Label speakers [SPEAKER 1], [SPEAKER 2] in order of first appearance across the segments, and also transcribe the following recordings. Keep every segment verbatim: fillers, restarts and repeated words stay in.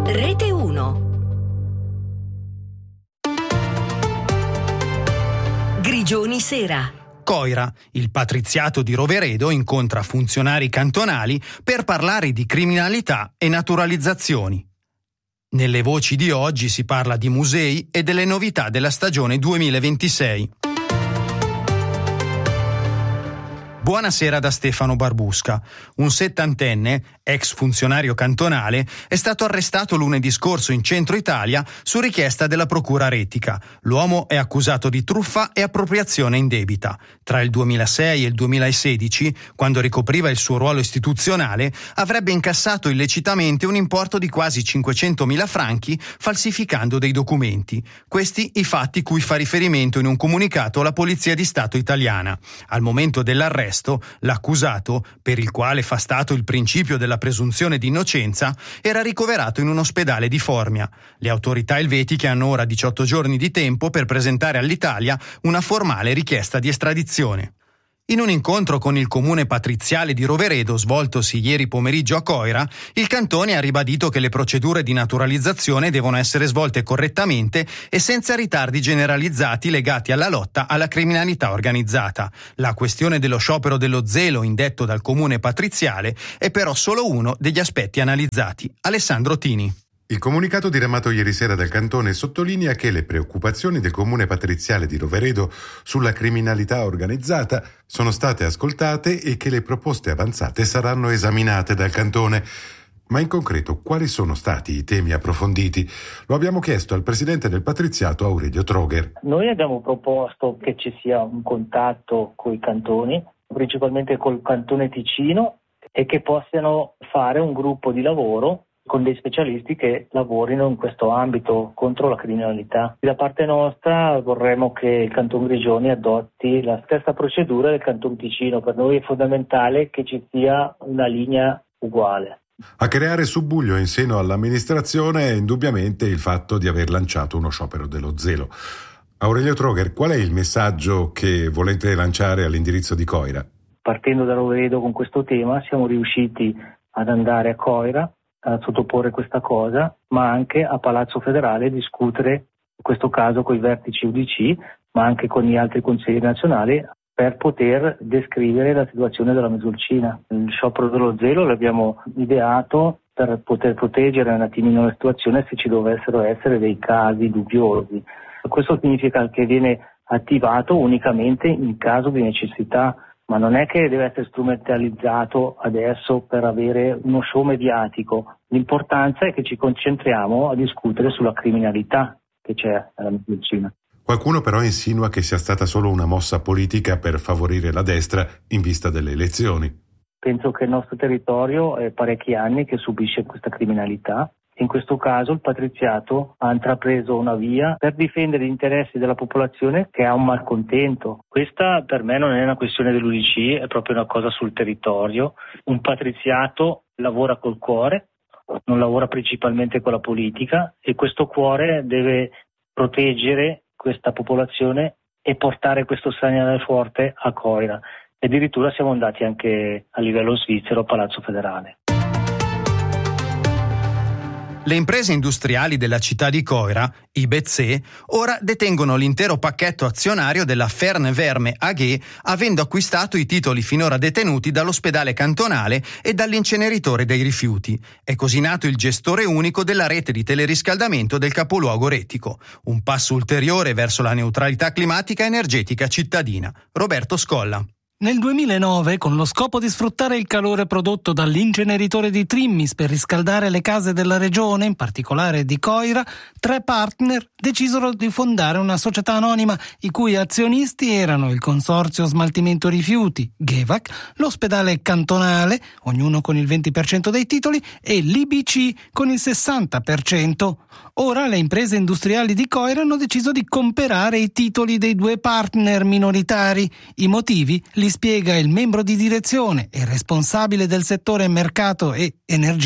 [SPEAKER 1] Rete uno. Grigioni Sera.
[SPEAKER 2] Coira, il patriziato di Roveredo, incontra funzionari cantonali per parlare di criminalità e naturalizzazioni. Nelle voci di oggi si parla di musei e delle novità della stagione duemilaventisei. Buonasera da Stefano Barbusca. Un settantenne, ex funzionario cantonale, è stato arrestato lunedì scorso in centro Italia su richiesta della procura retica. L'uomo è accusato di truffa e appropriazione indebita. Tra il duemilasei e il duemilasedici, quando ricopriva il suo ruolo istituzionale, avrebbe incassato illecitamente un importo di quasi cinquecentomila franchi falsificando dei documenti. Questi i fatti cui fa riferimento in un comunicato la Polizia di Stato italiana. Al momento dell'arresto, l'accusato, per il quale fa stato il principio della presunzione di innocenza, era ricoverato in un ospedale di Formia. Le autorità elvetiche hanno ora diciotto giorni di tempo per presentare all'Italia una formale richiesta di estradizione. In un incontro con il comune patriziale di Roveredo svoltosi ieri pomeriggio a Coira, il cantone ha ribadito che le procedure di naturalizzazione devono essere svolte correttamente e senza ritardi generalizzati legati alla lotta alla criminalità organizzata. La questione dello sciopero dello zelo indetto dal comune patriziale è però solo uno degli aspetti analizzati. Alessandro Tini.
[SPEAKER 3] Il comunicato diramato ieri sera dal Cantone sottolinea che le preoccupazioni del comune patriziale di Roveredo sulla criminalità organizzata sono state ascoltate e che le proposte avanzate saranno esaminate dal Cantone. Ma in concreto, quali sono stati i temi approfonditi? Lo abbiamo chiesto al presidente del patriziato Aurelio Troger.
[SPEAKER 4] Noi abbiamo proposto che ci sia un contatto con i cantoni, principalmente col Cantone Ticino, e che possano fare un gruppo di lavoro con dei specialisti che lavorino in questo ambito contro la criminalità. Da parte nostra vorremmo che il Canton Grigioni adotti la stessa procedura del Canton Ticino. Per noi è fondamentale che ci sia una linea uguale.
[SPEAKER 3] A creare subbuglio in seno all'amministrazione è indubbiamente il fatto di aver lanciato uno sciopero dello zelo. Aurelio Troger, qual è il messaggio che volete lanciare all'indirizzo di Coira?
[SPEAKER 4] Partendo da Roveredo con questo tema siamo riusciti ad andare a Coira a sottoporre questa cosa, ma anche a Palazzo Federale discutere in questo caso con i vertici U D C, ma anche con gli altri consigli nazionali, per poter descrivere la situazione della Mesolcina. Il sciopero dello zelo l'abbiamo ideato per poter proteggere un attimino la situazione se ci dovessero essere dei casi dubbiosi. Questo significa che viene attivato unicamente in caso di necessità, ma non è che deve essere strumentalizzato adesso per avere uno show mediatico. L'importanza è che ci concentriamo a discutere sulla criminalità che c'è nella medicina.
[SPEAKER 3] Qualcuno però insinua che sia stata solo una mossa politica per favorire la destra in vista delle elezioni.
[SPEAKER 4] Penso che il nostro territorio è parecchi anni che subisce questa criminalità. In questo caso il patriziato ha intrapreso una via per difendere gli interessi della popolazione che ha un malcontento. Questa per me non è una questione dell'U D C, è proprio una cosa sul territorio. Un patriziato lavora col cuore, non lavora principalmente con la politica, e questo cuore deve proteggere questa popolazione e portare questo segnale forte a Coira. E addirittura siamo andati anche a livello svizzero a Palazzo Federale.
[SPEAKER 2] Le imprese industriali della città di Coira, I B Z E, ora detengono l'intero pacchetto azionario della Fernwärme A G, avendo acquistato i titoli finora detenuti dall'ospedale cantonale e dall'inceneritore dei rifiuti. È così nato il gestore unico della rete di teleriscaldamento del capoluogo retico, un passo ulteriore verso la neutralità climatica energetica cittadina. Roberto Scolla.
[SPEAKER 5] Nel duemilanove, con lo scopo di sfruttare il calore prodotto dall'inceneritore di Trimmis per riscaldare le case della regione, in particolare di Coira, tre partner decisero di fondare una società anonima i cui azionisti erano il Consorzio Smaltimento Rifiuti, GEVAC, l'ospedale cantonale, ognuno con il venti per cento dei titoli, e l'I B C con il sessanta per cento. Ora le imprese industriali di Coira hanno deciso di comprare i titoli dei due partner minoritari. I motivi li spiega il membro di direzione e responsabile del settore mercato e energia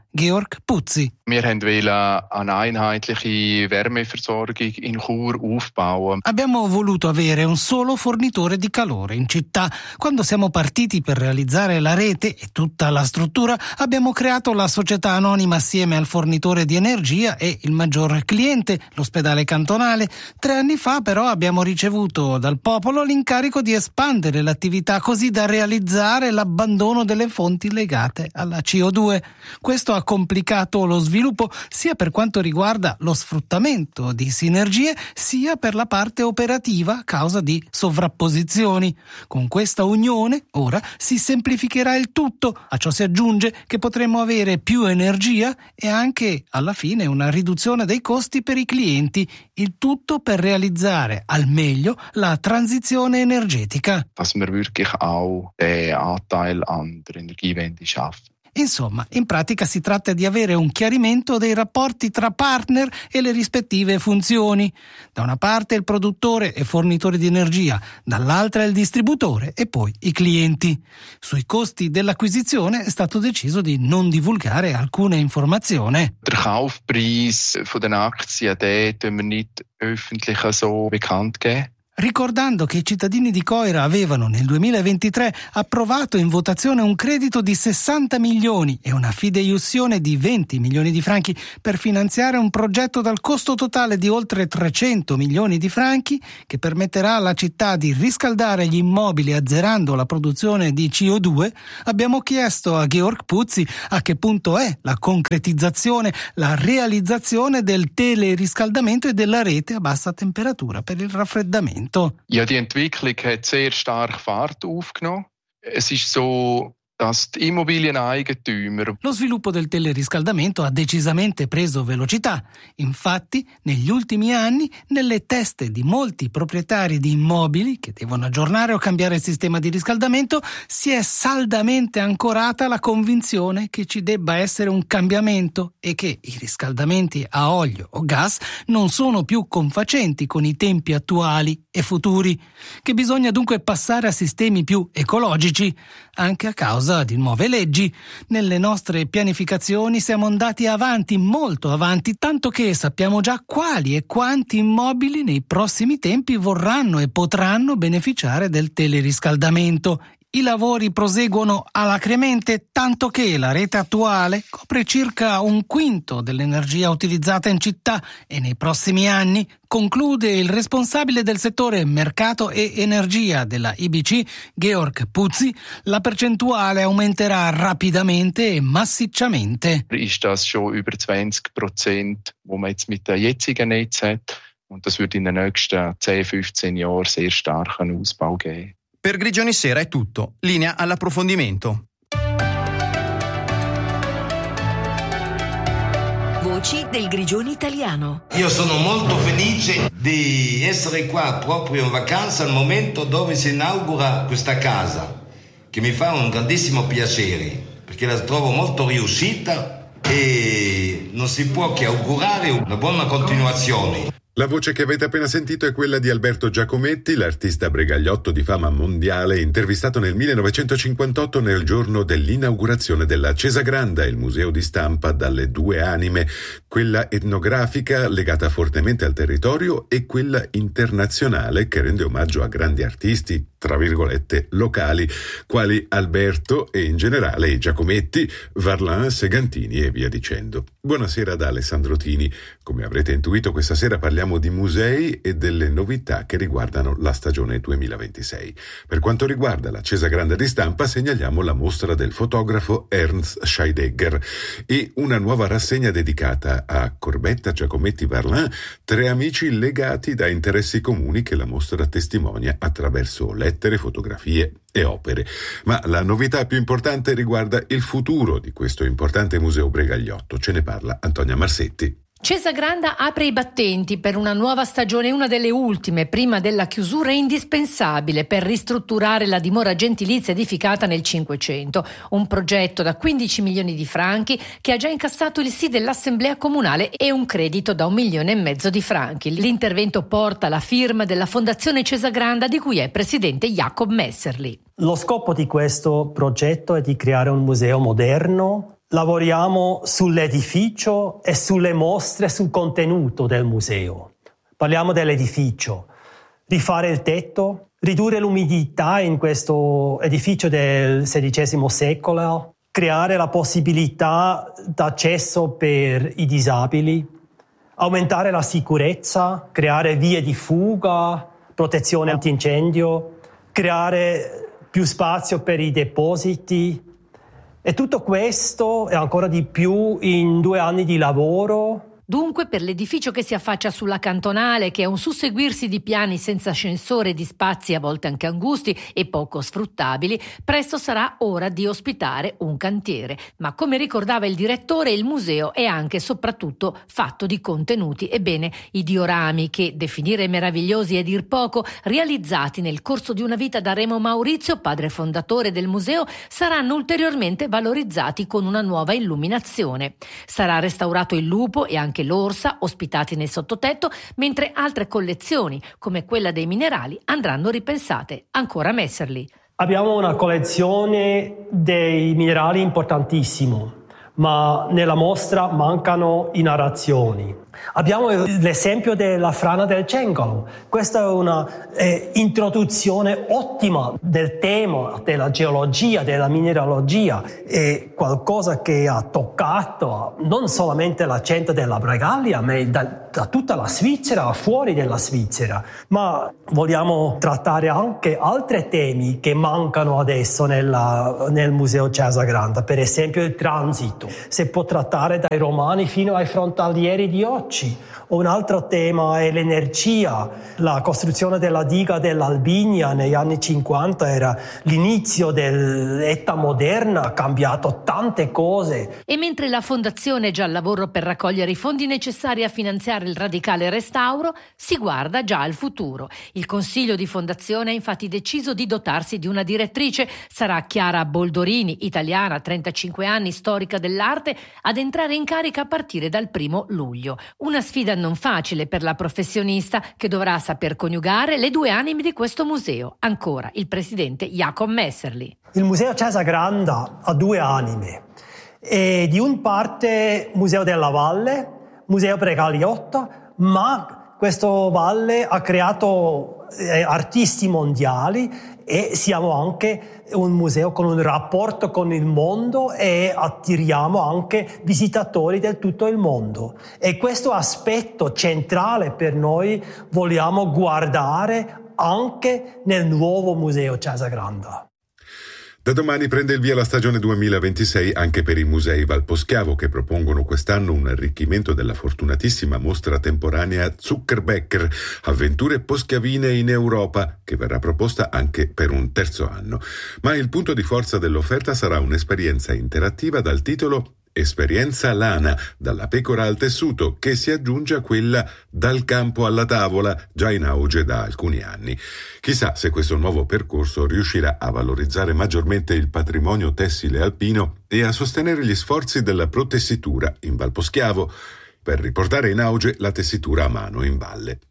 [SPEAKER 5] Georg Puzzi.
[SPEAKER 6] Wir wollten eine einheitliche Wärmeversorgung in Chur aufbauen.
[SPEAKER 5] Abbiamo voluto avere un solo fornitore di calore in città. Quando siamo partiti per realizzare la rete e tutta la struttura, abbiamo creato la società anonima assieme al fornitore di energia e il maggior cliente, l'ospedale cantonale. Tre anni fa però abbiamo ricevuto dal popolo l'incarico di espandere l'attività così da realizzare l'abbandono delle fonti legate alla C O due. Questo ha complicato lo sviluppo sia per quanto riguarda lo sfruttamento di sinergie sia per la parte operativa a causa di sovrapposizioni. Con questa unione ora si semplificherà il tutto, a ciò si aggiunge che potremo avere più energia e anche alla fine una riduzione dei costi per i clienti, il tutto per realizzare al meglio la transizione energetica.
[SPEAKER 6] Dass wir wirklich auch den Anteil an der Energiewende schaffen.
[SPEAKER 5] Insomma, in pratica si tratta di avere un chiarimento dei rapporti tra partner e le rispettive funzioni. Da una parte il produttore e fornitore di energia, dall'altra il distributore e poi i clienti. Sui costi dell'acquisizione è stato deciso di non divulgare alcuna informazione.
[SPEAKER 6] Der Kaufpreis von den Aktien, den tun wir nicht öffentlich so bekannt geben.
[SPEAKER 5] Ricordando che i cittadini di Coira avevano nel duemilaventitré approvato in votazione un credito di sessanta milioni e una fideiussione di venti milioni di franchi per finanziare un progetto dal costo totale di oltre trecento milioni di franchi che permetterà alla città di riscaldare gli immobili azzerando la produzione di C O due, abbiamo chiesto a Georg Puzzi a che punto è la concretizzazione, la realizzazione del teleriscaldamento e della rete a bassa temperatura per il raffreddamento.
[SPEAKER 6] Ja, die Entwicklung hat sehr stark Fahrt aufgenommen. Es ist so, dass die Immobilieneigentümer.
[SPEAKER 5] Lo sviluppo del teleriscaldamento ha decisamente preso velocità. Infatti, negli ultimi anni, nelle teste di molti proprietari di immobili che devono aggiornare o cambiare il sistema di riscaldamento, si è saldamente ancorata la convinzione che ci debba essere un cambiamento e che i riscaldamenti a olio o gas non sono più confacenti con i tempi attuali e futuri, che bisogna dunque passare a sistemi più ecologici, anche a causa di nuove leggi. Nelle nostre pianificazioni siamo andati avanti, molto avanti, tanto che sappiamo già quali e quanti immobili nei prossimi tempi vorranno e potranno beneficiare del teleriscaldamento. I lavori proseguono alacremente, tanto che la rete attuale copre circa un quinto dell'energia utilizzata in città e nei prossimi anni, conclude il responsabile del settore mercato e energia della I B C, Georg Puzzi, la percentuale aumenterà rapidamente e massicciamente.
[SPEAKER 6] Ist das schon über zwanzig Prozent, wo man jetzt mit der jetzigen Netz hat, und das wird in den nächsten zehn fünfzehn Jahren sehr starken Ausbau geben.
[SPEAKER 2] Per Grigioni Sera è tutto. Linea all'approfondimento.
[SPEAKER 1] Voci del Grigioni italiano.
[SPEAKER 7] Io sono molto felice di essere qua proprio in vacanza al momento dove si inaugura questa casa, che mi fa un grandissimo piacere, perché la trovo molto riuscita e non si può che augurare una buona continuazione.
[SPEAKER 3] La voce che avete appena sentito è quella di Alberto Giacometti, l'artista bregagliotto di fama mondiale, intervistato nel millenovecentocinquantotto nel giorno dell'inaugurazione della Cesagranda, il museo di stampa dalle due anime, quella etnografica legata fortemente al territorio e quella internazionale che rende omaggio a grandi artisti, tra virgolette, locali, quali Alberto e in generale i Giacometti, Varlin, Segantini e via dicendo. Buonasera da Alessandro Tini. Come avrete intuito, questa sera parliamo di musei e delle novità che riguardano la stagione duemilaventisei. Per quanto riguarda la Cesagranda di stampa, segnaliamo la mostra del fotografo Ernst Scheidegger e una nuova rassegna dedicata a Corbetta, Giacometti, Varlin, tre amici legati da interessi comuni che la mostra testimonia attraverso lettere, fotografie e opere. Ma la novità più importante riguarda il futuro di questo importante museo bregagliotto. Ce ne parla Antonia Marsetti.
[SPEAKER 8] Cesagranda apre i battenti per una nuova stagione, una delle ultime prima della chiusura, indispensabile per ristrutturare la dimora gentilizia edificata nel Cinquecento. Un progetto da quindici milioni di franchi che ha già incassato il sì dell'Assemblea Comunale e un credito da un milione e mezzo di franchi. L'intervento porta la firma della Fondazione Cesagranda, di cui è presidente Jacob Messerli.
[SPEAKER 9] Lo scopo di questo progetto è di creare un museo moderno, lavoriamo sull'edificio e sulle mostre, sul contenuto del museo. Parliamo dell'edificio. Rifare il tetto, ridurre l'umidità in questo edificio del sedicesimo secolo, creare la possibilità d'accesso per i disabili, aumentare la sicurezza, creare vie di fuga, protezione antincendio, creare più spazio per i depositi. E tutto questo e ancora di più in due anni di lavoro.
[SPEAKER 8] Dunque, per l'edificio che si affaccia sulla Cantonale, che è un susseguirsi di piani senza ascensore, di spazi a volte anche angusti e poco sfruttabili, presto sarà ora di ospitare un cantiere. Ma come ricordava il direttore, il museo è anche e soprattutto fatto di contenuti. Ebbene, i diorami, che definire meravigliosi è dir poco, realizzati nel corso di una vita da Remo Maurizio, padre fondatore del museo, saranno ulteriormente valorizzati con una nuova illuminazione. Sarà restaurato il lupo e anche l'orsa, ospitati nel sottotetto, mentre altre collezioni, come quella dei minerali, andranno ripensate. Ancora Messerli.
[SPEAKER 9] Abbiamo una collezione dei minerali importantissimo, ma nella mostra mancano i narrazioni. Abbiamo l'esempio della frana del Cengalo. Questa è una eh, introduzione ottima del tema della geologia, della mineralogia. È qualcosa che ha toccato non solamente la gente della Bregaglia, ma da, da tutta la Svizzera, fuori della Svizzera. Ma vogliamo trattare anche altri temi che mancano adesso nella, nel Museo Cesagranda. Per esempio il transito. Si può trattare dai romani fino ai frontalieri di oggi. Un altro tema è l'energia. La costruzione della diga dell'Albinia negli anni cinquanta era l'inizio dell'età moderna, ha cambiato tante cose.
[SPEAKER 8] E mentre la Fondazione è già al lavoro per raccogliere i fondi necessari a finanziare il radicale restauro, si guarda già al futuro. Il Consiglio di Fondazione ha infatti deciso di dotarsi di una direttrice. Sarà Chiara Boldorini, italiana, trentacinque anni, storica dell'arte, ad entrare in carica a partire dal primo luglio. Una sfida non facile per la professionista, che dovrà saper coniugare le due anime di questo museo. Ancora il presidente Jacob Messerli.
[SPEAKER 9] Il Museo Cesagranda ha due anime. E di un parte Museo della Valle, Museo Bregaliotta, ma questo Valle ha creato eh, artisti mondiali e siamo anche un museo con un rapporto con il mondo e attiriamo anche visitatori da tutto il mondo. E questo aspetto centrale per noi vogliamo guardare anche nel nuovo Museo Cesagranda.
[SPEAKER 3] Da domani prende il via la stagione duemilaventisei anche per i musei Valposchiavo, che propongono quest'anno un arricchimento della fortunatissima mostra temporanea Zuckerbecker, avventure poschiavine in Europa, che verrà proposta anche per un terzo anno. Ma il punto di forza dell'offerta sarà un'esperienza interattiva dal titolo Esperienza Lana, dalla pecora al tessuto, che si aggiunge a quella Dal campo alla tavola, già in auge da alcuni anni. Chissà se questo nuovo percorso riuscirà a valorizzare maggiormente il patrimonio tessile alpino e a sostenere gli sforzi della protessitura in Valposchiavo per riportare in auge la tessitura a mano in valle.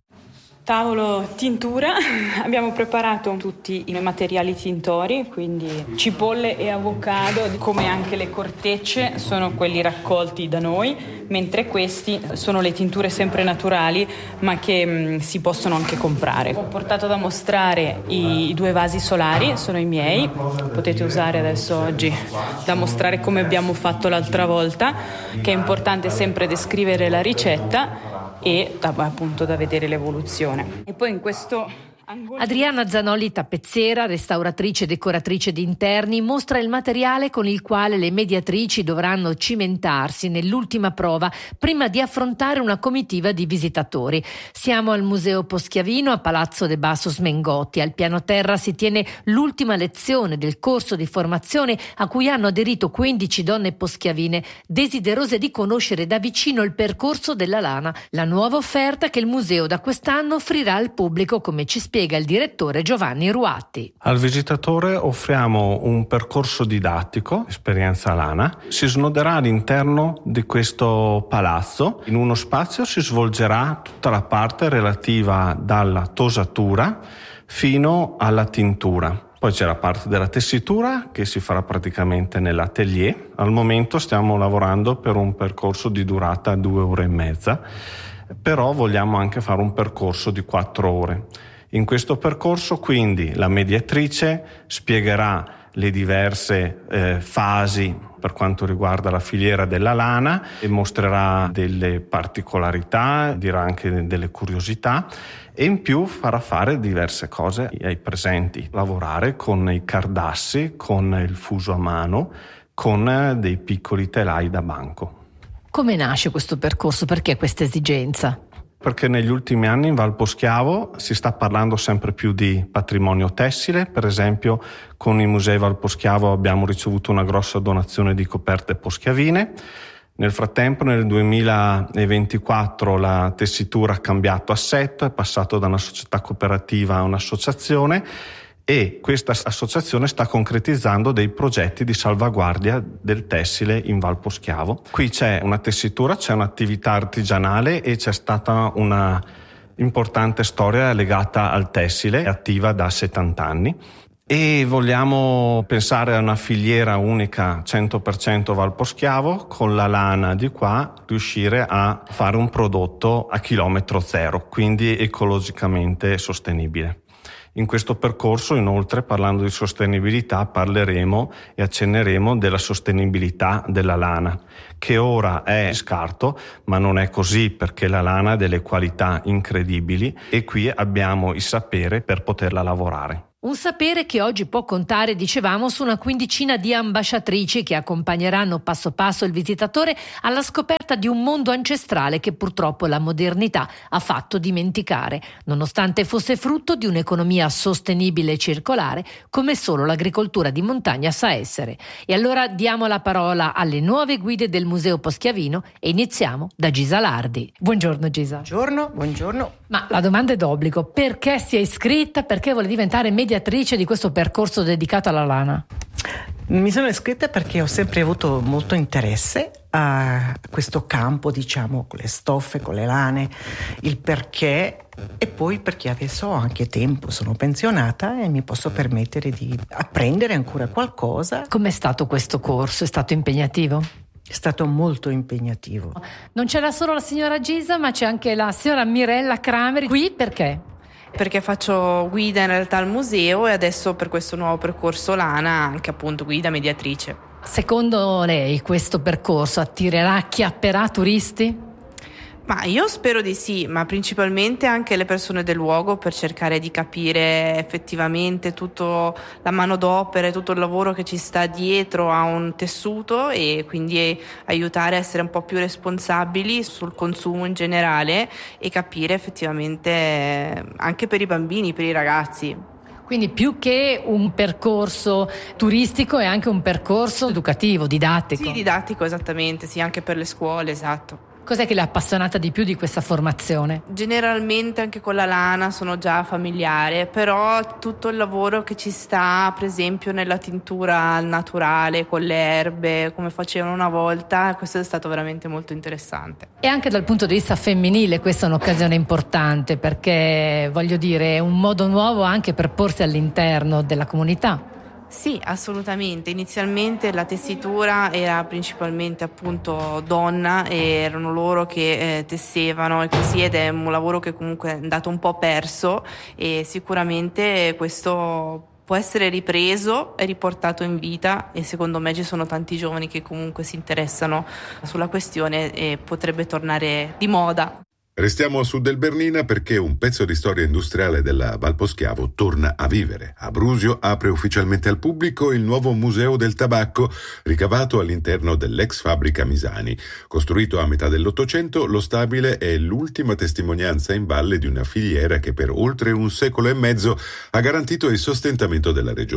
[SPEAKER 10] Tavolo tintura, abbiamo preparato tutti i materiali tintori, quindi cipolle e avocado, come anche le cortecce sono quelli raccolti da noi, mentre questi sono le tinture sempre naturali ma che mh, si possono anche comprare. Ho portato da mostrare i, i due vasi solari, sono i miei, potete usare adesso oggi da mostrare come abbiamo fatto l'altra volta, che è importante sempre descrivere la ricetta e da, appunto da vedere l'evoluzione. E poi in questo
[SPEAKER 8] Adriana Zanolli, tappezziera, restauratrice e decoratrice di interni, mostra il materiale con il quale le mediatrici dovranno cimentarsi nell'ultima prova prima di affrontare una comitiva di visitatori. Siamo al Museo Poschiavino a Palazzo de Bassos Mengotti. Al piano terra si tiene l'ultima lezione del corso di formazione a cui hanno aderito quindici donne poschiavine desiderose di conoscere da vicino il percorso della lana, la nuova offerta che il museo da quest'anno offrirà al pubblico, come ci spiega il direttore Giovanni Ruatti.
[SPEAKER 11] Al visitatore offriamo un percorso didattico, esperienza lana. Si snoderà all'interno di questo palazzo. In uno spazio si svolgerà tutta la parte relativa dalla tosatura fino alla tintura. Poi c'è la parte della tessitura che si farà praticamente nell'atelier. Al momento stiamo lavorando per un percorso di durata due ore e mezza, però vogliamo anche fare un percorso di quattro ore. In questo percorso quindi la mediatrice spiegherà le diverse eh, fasi per quanto riguarda la filiera della lana e mostrerà delle particolarità, dirà anche delle curiosità e in più farà fare diverse cose ai presenti, lavorare con i cardassi, con il fuso a mano, con dei piccoli telai da banco.
[SPEAKER 8] Come nasce questo percorso? Perché questa esigenza?
[SPEAKER 11] Perché negli ultimi anni in Val Poschiavo si sta parlando sempre più di patrimonio tessile. Per esempio con i musei Val Poschiavo abbiamo ricevuto una grossa donazione di coperte poschiavine. Nel frattempo nel duemilaventiquattro la tessitura ha cambiato assetto, è passato da una società cooperativa a un'associazione e questa associazione sta concretizzando dei progetti di salvaguardia del tessile in Val Poschiavo. Qui c'è una tessitura, c'è un'attività artigianale e c'è stata una importante storia legata al tessile, attiva da settanta anni. E vogliamo pensare a una filiera unica cento per cento Val Poschiavo, con la lana di qua riuscire a fare un prodotto a chilometro zero, quindi ecologicamente sostenibile. In questo percorso, inoltre, parlando di sostenibilità, parleremo e accenneremo della sostenibilità della lana, che ora è scarto, ma non è così perché la lana ha delle qualità incredibili e qui abbiamo il sapere per poterla lavorare.
[SPEAKER 8] Un sapere che oggi può contare, dicevamo, su una quindicina di ambasciatrici che accompagneranno passo passo il visitatore alla scoperta di un mondo ancestrale che purtroppo la modernità ha fatto dimenticare, nonostante fosse frutto di un'economia sostenibile e circolare, come solo l'agricoltura di montagna sa essere. E allora diamo la parola alle nuove guide del Museo Poschiavino e iniziamo da Gisa Lardi. Buongiorno Gisa.
[SPEAKER 12] Buongiorno, buongiorno.
[SPEAKER 8] Ma la domanda è d'obbligo: perché si è iscritta? Perché vuole diventare mediatrice di questo percorso dedicato alla lana?
[SPEAKER 12] Mi sono iscritta perché ho sempre avuto molto interesse a questo campo, diciamo, con le stoffe, con le lane, il perché, e poi perché adesso ho anche tempo, sono pensionata e mi posso permettere di apprendere ancora qualcosa.
[SPEAKER 8] Com'è stato questo corso? È stato impegnativo?
[SPEAKER 12] È stato molto impegnativo.
[SPEAKER 8] Non c'era solo la signora Gisa, ma c'è anche la signora Mirella Crameri. Qui perché?
[SPEAKER 13] Perché faccio guida in realtà al museo e adesso per questo nuovo percorso lana anche appunto guida mediatrice.
[SPEAKER 8] Secondo lei questo percorso attirerà, acchiapperà turisti?
[SPEAKER 13] Ma io spero di sì, ma principalmente anche le persone del luogo, per cercare di capire effettivamente tutta la manodopera e tutto il lavoro che ci sta dietro a un tessuto e quindi aiutare a essere un po' più responsabili sul consumo in generale e capire effettivamente anche per i bambini, per i ragazzi.
[SPEAKER 8] Quindi più che un percorso turistico è anche un percorso educativo, didattico.
[SPEAKER 13] Sì, didattico, esattamente, sì, anche per le scuole, esatto.
[SPEAKER 8] Cos'è che l'ha appassionata di più di questa formazione?
[SPEAKER 13] Generalmente anche con la lana sono già familiare, però tutto il lavoro che ci sta, per esempio nella tintura al naturale, con le erbe, come facevano una volta, questo è stato veramente molto interessante.
[SPEAKER 8] E anche dal punto di vista femminile questa è un'occasione importante, perché voglio dire è un modo nuovo anche per porsi all'interno della comunità.
[SPEAKER 13] Sì, assolutamente. Inizialmente la tessitura era principalmente appunto donna e erano loro che eh, tessevano e così, ed è un lavoro che comunque è andato un po' perso e sicuramente questo può essere ripreso e riportato in vita e secondo me ci sono tanti giovani che comunque si interessano sulla questione e potrebbe tornare di moda.
[SPEAKER 3] Restiamo a sud del Bernina perché un pezzo di storia industriale della Val Poschiavo torna a vivere. A Brusio apre ufficialmente al pubblico il nuovo Museo del Tabacco, ricavato all'interno dell'ex fabbrica Misani. Costruito a metà dell'Ottocento, lo stabile è l'ultima testimonianza in valle di una filiera che per oltre un secolo e mezzo ha garantito il sostentamento della regione.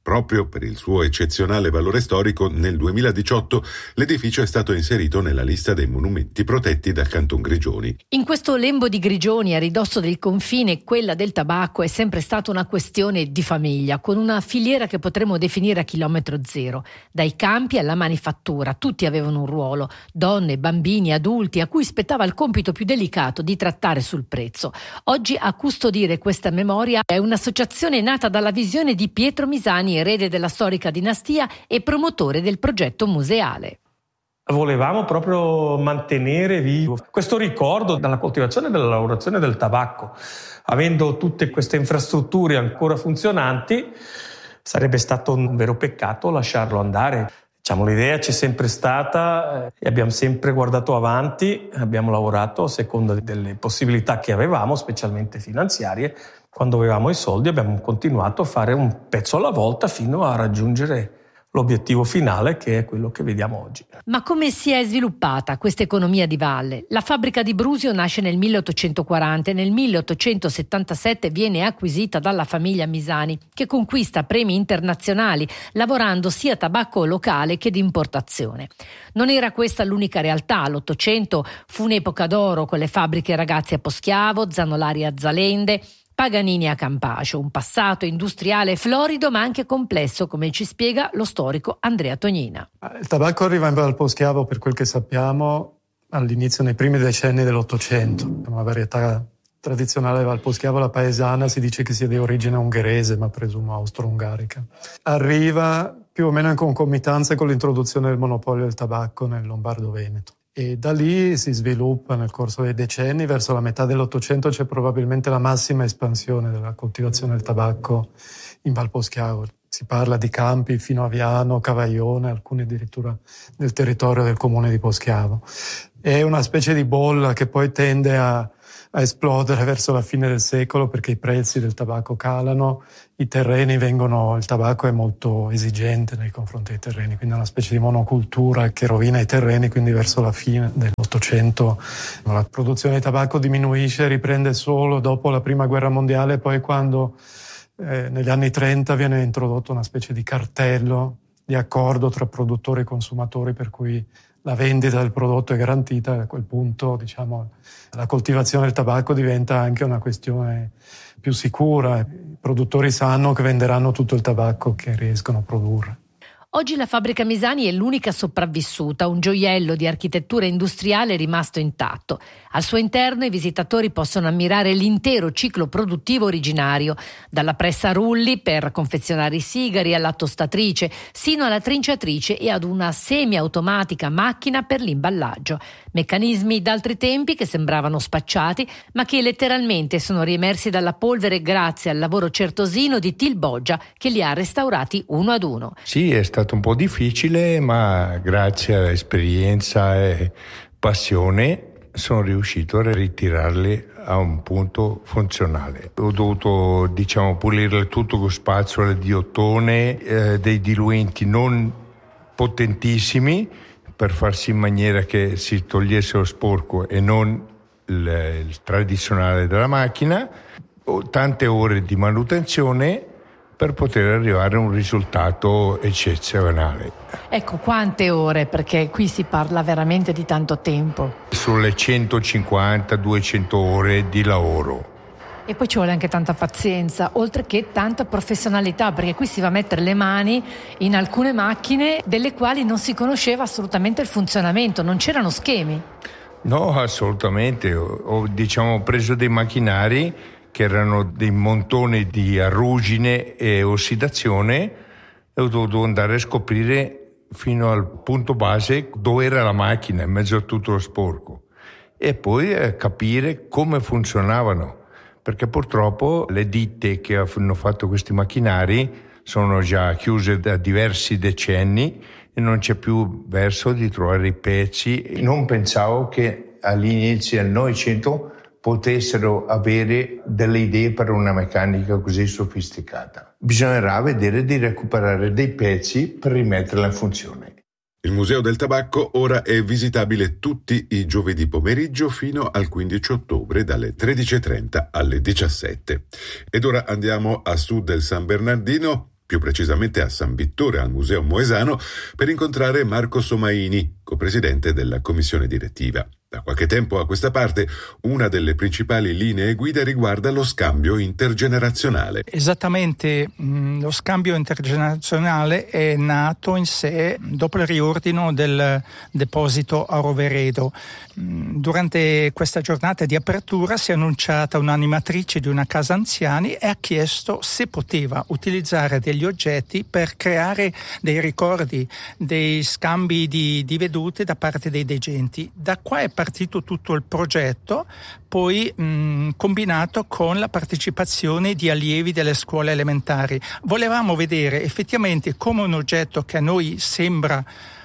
[SPEAKER 3] Proprio per il suo eccezionale valore storico, nel duemiladiciotto l'edificio è stato inserito nella lista dei monumenti protetti dal Canton Grigioni.
[SPEAKER 8] In questo lembo di Grigioni, a ridosso del confine, quella del tabacco è sempre stata una questione di famiglia, con una filiera che potremmo definire a chilometro zero. Dai campi alla manifattura, tutti avevano un ruolo, donne, bambini, adulti, a cui spettava il compito più delicato di trattare sul prezzo. Oggi a custodire questa memoria è un'associazione nata dalla visione di Pietro Misani, erede della storica dinastia e promotore del progetto museale.
[SPEAKER 9] Volevamo proprio mantenere vivo questo ricordo della coltivazione e della lavorazione del tabacco. Avendo tutte queste infrastrutture ancora funzionanti, sarebbe stato un vero peccato lasciarlo andare. Diciamo, l'idea c'è sempre stata e abbiamo sempre guardato avanti, abbiamo lavorato a seconda delle possibilità che avevamo, specialmente finanziarie. Quando avevamo i soldi abbiamo continuato a fare un pezzo alla volta fino a raggiungere l'obiettivo finale, che è quello che vediamo oggi.
[SPEAKER 8] Ma come si è sviluppata questa economia di valle? La fabbrica di Brusio nasce nel milleottocentoquaranta e nel milleottocentosettantasette viene acquisita dalla famiglia Misani, che conquista premi internazionali, lavorando sia tabacco locale che di importazione. Non era questa l'unica realtà. L'Ottocento fu un'epoca d'oro con le fabbriche Ragazzi a Poschiavo, Zanolari a Zalende, Paganini a Campascio, un passato industriale florido ma anche complesso, come ci spiega lo storico Andrea Tognina.
[SPEAKER 14] Il tabacco arriva in Val Poschiavo, per quel che sappiamo, all'inizio, nei primi decenni dell'Ottocento. Una varietà tradizionale Val Poschiavo, la paesana, si dice che sia di origine ungherese, ma presumo austro-ungarica. Arriva più o meno in concomitanza con l'introduzione del monopolio del tabacco nel Lombardo-Veneto. E da lì si sviluppa nel corso dei decenni. Verso la metà dell'Ottocento c'è probabilmente la massima espansione della coltivazione del tabacco in Val Poschiavo. Si parla di campi fino a Viano, Cavaglione, alcuni addirittura nel territorio del comune di Poschiavo. È una specie di bolla che poi tende a, a esplodere verso la fine del secolo, perché i prezzi del tabacco calano, i terreni vengono, il tabacco è molto esigente nei confronti dei terreni, quindi è una specie di monocultura che rovina i terreni, quindi verso la fine dell'Ottocento la produzione di tabacco diminuisce, riprende solo dopo la Prima Guerra Mondiale, poi quando eh, negli anni trenta viene introdotto una specie di cartello di accordo tra produttori e consumatori, per cui la vendita del prodotto è garantita, e a quel punto, diciamo, la coltivazione del tabacco diventa anche una questione più sicura. I produttori sanno che venderanno tutto il tabacco che riescono a produrre.
[SPEAKER 8] Oggi la fabbrica Misani è l'unica sopravvissuta, un gioiello di architettura industriale rimasto intatto. Al suo interno i visitatori possono ammirare l'intero ciclo produttivo originario, dalla pressa a rulli per confezionare i sigari alla tostatrice, sino alla trinciatrice e ad una semiautomatica macchina per l'imballaggio. Meccanismi d'altri tempi che sembravano spacciati, ma che letteralmente sono riemersi dalla polvere grazie al lavoro certosino di Til Boggia, che li ha restaurati uno ad uno.
[SPEAKER 15] Sì, è stato un po' difficile, ma grazie all'esperienza e passione sono riuscito a ritirarli a un punto funzionale. Ho dovuto, diciamo, pulirle tutto con spazzole di ottone, eh, dei diluenti non potentissimi, per far sì in maniera che si togliesse lo sporco e non il, il tradizionale della macchina. Ho tante ore di manutenzione per poter arrivare a un risultato eccezionale.
[SPEAKER 8] Ecco, quante ore, perché qui si parla veramente di tanto tempo.
[SPEAKER 15] Sulle centocinquanta duecento ore di lavoro.
[SPEAKER 8] E poi ci vuole anche tanta pazienza, oltre che tanta professionalità, perché qui si va a mettere le mani in alcune macchine delle quali non si conosceva assolutamente il funzionamento, non c'erano schemi.
[SPEAKER 15] No, assolutamente. Ho, ho diciamo, preso dei macchinari che erano dei montoni di arrugine e ossidazione, e ho dovuto andare a scoprire fino al punto base dove era la macchina in mezzo a tutto lo sporco, e poi eh, capire come funzionavano, perché purtroppo le ditte che hanno fatto questi macchinari sono già chiuse da diversi decenni e non c'è più verso di trovare i pezzi. Non pensavo che all'inizio del Novecento potessero avere delle idee per una meccanica così sofisticata. Bisognerà vedere di recuperare dei pezzi per rimetterla in funzione.
[SPEAKER 3] Il Museo del Tabacco ora è visitabile tutti i giovedì pomeriggio fino al quindici ottobre dalle tredici e trenta alle diciassette. Ed ora andiamo a sud del San Bernardino. più precisamente a San Vittore, al Museo Moesano, per incontrare Marco Somaini, copresidente della commissione direttiva. Da qualche tempo a questa parte, una delle principali linee guida riguarda lo scambio intergenerazionale.
[SPEAKER 16] Esattamente, mh, lo scambio intergenerazionale è nato in sé dopo il riordino del deposito a Roveredo. Mh, durante questa giornata di apertura si è annunciata un'animatrice di una casa anziani e ha chiesto se poteva utilizzare degli oggetti per creare dei ricordi, dei scambi di, di vedute da parte dei degenti. Da qua è partito tutto il progetto, poi mh, combinato con la partecipazione di allievi delle scuole elementari. Volevamo vedere effettivamente come un oggetto che a noi sembra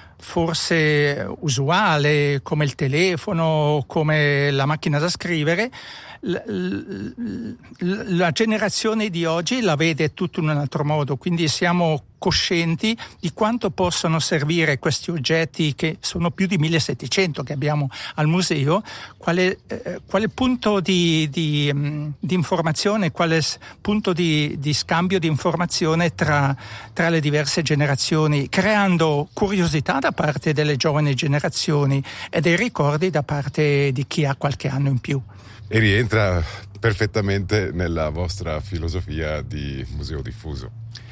[SPEAKER 16] forse usuale, come il telefono, come la macchina da scrivere, la, la, la generazione di oggi la vede tutto in un altro modo, quindi siamo coscienti di quanto possono servire questi oggetti, che sono più di millesettecento che abbiamo al museo, quale, eh, quale punto di, di, mh, di informazione, quale punto di, di scambio di informazione tra, tra le diverse generazioni, creando curiosità da parte delle giovani generazioni e dei ricordi da parte di chi ha qualche anno in più.
[SPEAKER 3] E rientra perfettamente nella vostra filosofia di museo diffuso.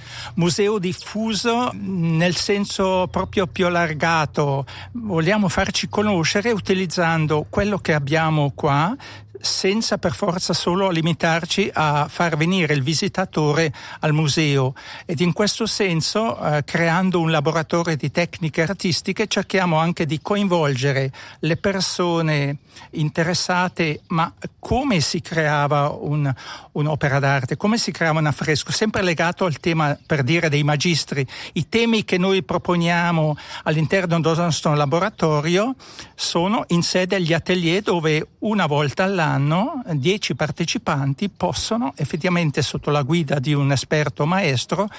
[SPEAKER 16] Museo diffuso nel senso proprio più allargato. Vogliamo farci conoscere utilizzando quello che abbiamo qua, senza per forza solo limitarci a far venire il visitatore al museo, ed in questo senso eh, creando un laboratorio di tecniche artistiche cerchiamo anche di coinvolgere le persone interessate. Ma come si creava un, un'opera d'arte, come si creava un affresco, sempre legato al tema, per dire, dei magistri. I temi che noi proponiamo all'interno del nostro laboratorio sono in sé degli atelier dove una volta all'anno dieci partecipanti possono effettivamente, sotto la guida di un esperto maestro,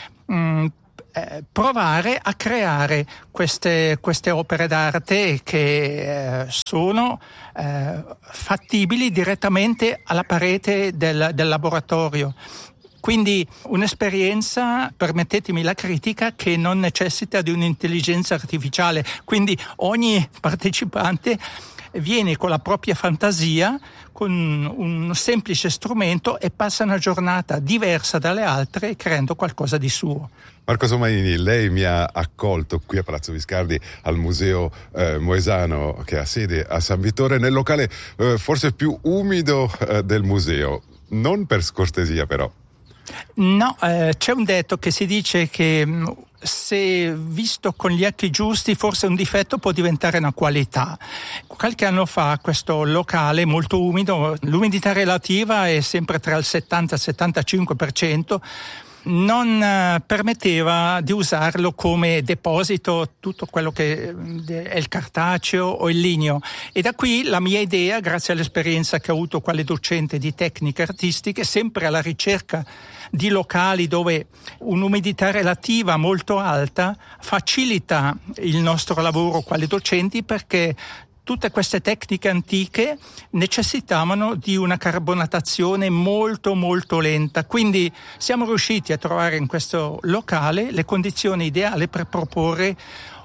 [SPEAKER 16] mh, eh, provare a creare queste, queste opere d'arte che eh, sono eh, fattibili direttamente alla parete del, del laboratorio. Quindi un'esperienza, permettetemi la critica, che non necessita di un'intelligenza artificiale. Quindi ogni partecipante viene con la propria fantasia, con un semplice strumento, e passa una giornata diversa dalle altre creando qualcosa di suo.
[SPEAKER 3] Marco Somaini, lei mi ha accolto qui a Palazzo Viscardi al Museo eh, Moesano, che ha sede a San Vittore, nel locale eh, forse più umido eh, del museo. Non per scortesia però.
[SPEAKER 16] No, eh, c'è un detto che si dice che mh, se visto con gli occhi giusti forse un difetto può diventare una qualità. Qualche anno fa questo locale molto umido, l'umidità relativa è sempre tra il settanta e il settantacinque per cento, non eh, permetteva di usarlo come deposito tutto quello che eh, è il cartaceo o il ligneo, e da qui la mia idea, grazie all'esperienza che ho avuto quale docente di tecniche artistiche, sempre alla ricerca di locali dove un'umidità relativa molto alta facilita il nostro lavoro quali docenti, perché tutte queste tecniche antiche necessitavano di una carbonatazione molto molto lenta, quindi siamo riusciti a trovare in questo locale le condizioni ideali per proporre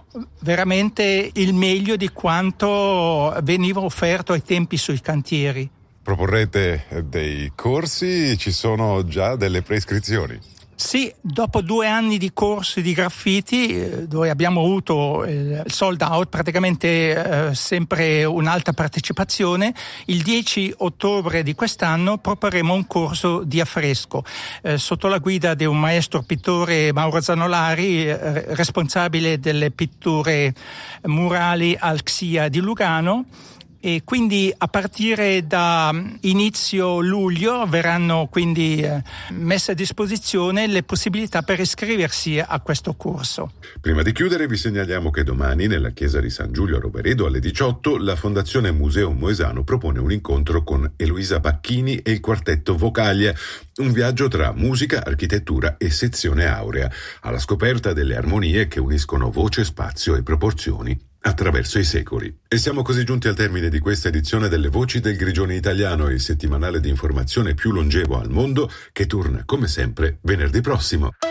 [SPEAKER 16] veramente il meglio di quanto veniva offerto ai tempi sui cantieri.
[SPEAKER 3] Proporrete dei corsi, ci sono già delle prescrizioni?
[SPEAKER 16] Sì, dopo due anni di corsi di graffiti, dove abbiamo avuto il sold out, praticamente eh, sempre un'alta partecipazione, il dieci ottobre di quest'anno proporremo un corso di affresco eh, sotto la guida di un maestro pittore, Mauro Zanolari, eh, responsabile delle pitture murali al C S I A di Lugano. E quindi a partire da inizio luglio verranno quindi eh, messe a disposizione le possibilità per iscriversi a questo corso.
[SPEAKER 3] Prima di chiudere vi segnaliamo che domani nella chiesa di San Giulio a Roveredo alle diciotto la Fondazione Museo Moesano propone un incontro con Eloisa Bacchini e il quartetto Vocaglia, un viaggio tra musica, architettura e sezione aurea, alla scoperta delle armonie che uniscono voce, spazio e proporzioni attraverso i secoli. E siamo così giunti al termine di questa edizione delle Voci del Grigione Italiano, il settimanale di informazione più longevo al mondo, che torna come sempre venerdì prossimo.